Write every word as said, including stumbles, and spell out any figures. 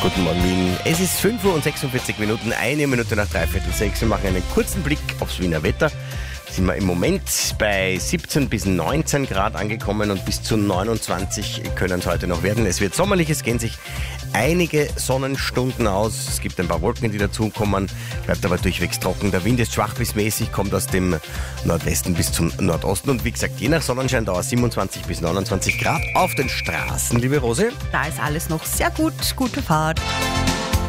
Guten Morgen, Wien. Es ist fünf Uhr und sechsundvierzig Minuten, eine Minute nach dreiviertel sechs. Wir machen einen kurzen Blick aufs Wiener Wetter. Sind wir im Moment bei siebzehn bis neunzehn Grad angekommen und bis zu neunundzwanzig können es heute noch werden. Es wird sommerlich, es gehen sich einige Sonnenstunden aus. Es gibt ein paar Wolken, die dazukommen, bleibt aber durchwegs trocken. Der Wind ist schwach bis mäßig, kommt aus dem Nordwesten bis zum Nordosten. Und wie gesagt, je nach Sonnenscheindauer siebenundzwanzig bis neunundzwanzig Grad auf den Straßen, liebe Rose. Da ist alles noch sehr gut. Gute Fahrt.